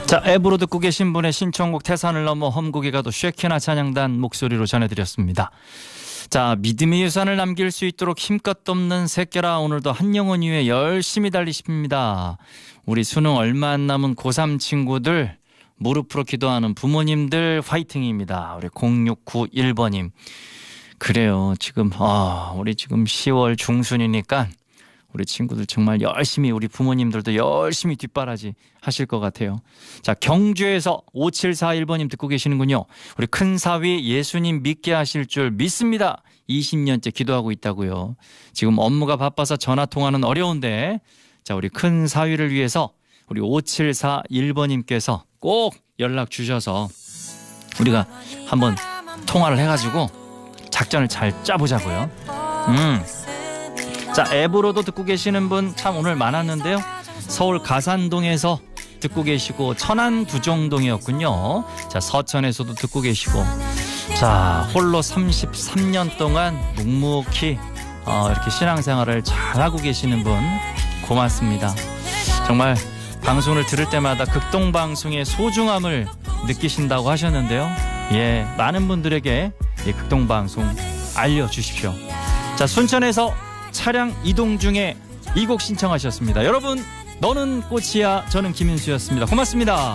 자, 앱으로 듣고 계신 분의 신청곡 태산을 넘어 험곡에 가도 쉐키나 찬양단 목소리로 전해드렸습니다. 자, 믿음의 유산을 남길 수 있도록 힘껏 돕는 새끼라 오늘도 한영원 위에 열심히 달리십니다. 우리 수능 얼마 안 남은 고3 친구들 무릎으로 기도하는 부모님들 화이팅입니다. 우리 0691번님. 그래요. 지금 우리 지금 10월 중순이니까 우리 친구들 정말 열심히 우리 부모님들도 열심히 뒷바라지 하실 것 같아요. 자, 경주에서 5741번님 듣고 계시는군요. 우리 큰사위 예수님 믿게 하실 줄 믿습니다. 20년째 기도하고 있다고요. 지금 업무가 바빠서 전화통화는 어려운데 자, 우리 큰사위를 위해서 우리 5741번님께서 꼭 연락 주셔서 우리가 한번 통화를 해가지고 작전을 잘 짜보자고요. 자, 앱으로도 듣고 계시는 분 참 오늘 많았는데요. 서울 가산동에서 듣고 계시고 천안 두정동이었군요. 자, 서천에서도 듣고 계시고 자, 홀로 33년 동안 묵묵히 이렇게 신앙생활을 잘하고 계시는 분 고맙습니다. 정말 방송을 들을 때마다 극동방송의 소중함을 느끼신다고 하셨는데요. 예, 많은 분들에게 이 극동방송 알려주십시오. 자, 순천에서 차량 이동 중에 이 곡 신청하셨습니다. 여러분, 너는 꽃이야. 저는 김인수였습니다. 고맙습니다.